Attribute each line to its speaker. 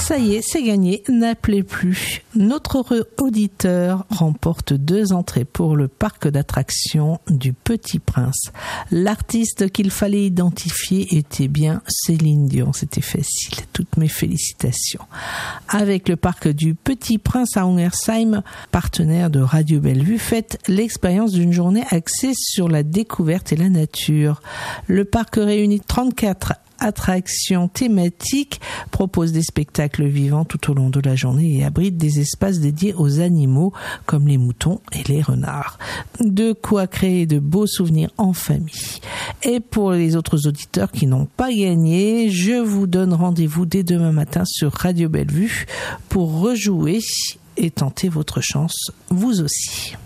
Speaker 1: Ça y est, c'est gagné, n'appelez plus. Notre heureux auditeur remporte 2 entrées pour le parc d'attractions du Petit Prince. L'artiste qu'il fallait identifier était bien Céline Dion, c'était facile. Toutes mes félicitations. Avec le parc du Petit Prince à Ungersheim, partenaire de Radio Bellevue, faites l'expérience d'une journée axée sur la découverte et la nature. Le parc réunit 34 attractions thématiques, propose des spectacles vivants tout au long de la journée et abrite des espaces dédiés aux animaux comme les moutons et les renards. De quoi créer de beaux souvenirs en famille. Et pour les autres auditeurs qui n'ont pas gagné, je vous donne rendez-vous dès demain matin sur Radio Bellevue pour rejouer et tenter votre chance vous aussi.